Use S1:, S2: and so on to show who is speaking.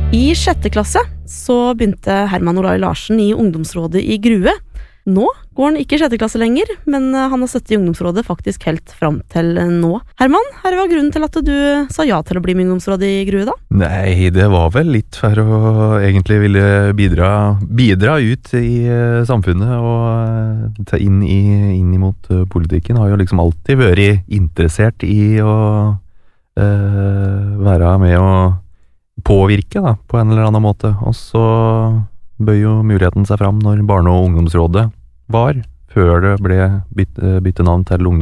S1: I 6. klasse så begynte Herman Olai Larsen i ungdomsrådet i Grue. Nå går han ikke i 6. klasse lenger, men han har sittet i ungdomsrådet faktisk helt fram til nå. Herman, her var grunnen til at du sa ja til å bli med i ungdomsrådet i Grue da?
S2: Nei, det var vel litt for å egentlig ville bidra ut i samfunnet og ta inn imot politikken. Har jo liksom alltid vært interessert i å være med å påvirke da, på en eller annen måte. Og så bøy jo muligheten seg fram når barne- og ungdomsrådet var, før det ble bytte navn til ungdom.